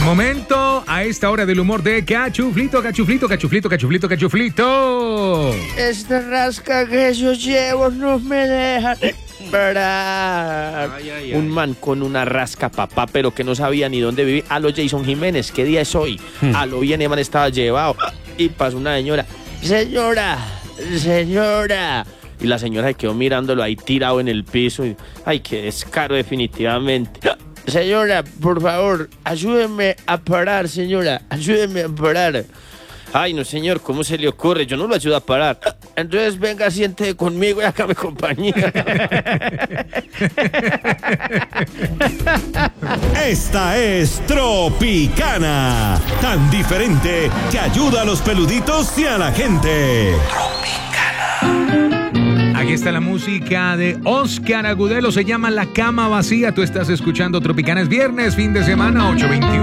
Momento a esta hora del humor de Cachuflito, Cachuflito, Cachuflito, Cachuflito, Cachuflito. Esta rasca que yo llevo no me deja parar. Un man con una rasca, papá, pero que no sabía ni dónde vivir. A lo Jason Jiménez, ¿qué día es hoy? A lo bien, el man estaba llevado. Y pasó una señora. Señora. Y la señora se quedó mirándolo ahí tirado en el piso. Y, ay, qué descaro definitivamente. Señora, por favor, ayúdeme a parar, señora. Ayúdeme a parar. Ay, no, señor, ¿cómo se le ocurre? Yo no lo ayudo a parar. Entonces, venga, siente conmigo y hágame compañía. Esta es Tropicana. Tan diferente que ayuda a los peluditos y a la gente. Aquí está la música de Oscar Agudelo, se llama La Cama Vacía. Tú estás escuchando Tropicana, es viernes, fin de semana, 8:21.